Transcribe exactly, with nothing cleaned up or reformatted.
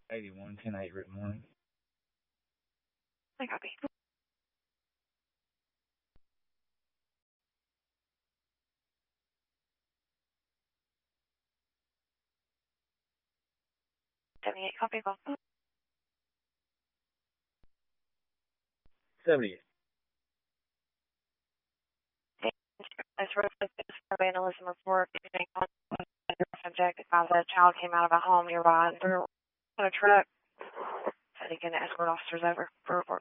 eighty-one, ten eight written warning. I copy. seventy-eight, copy, call. seventy-eight. As for the vandalism report, subject, uh, the child came out of a home nearby and threw on a truck. Said he can escort officers over for report.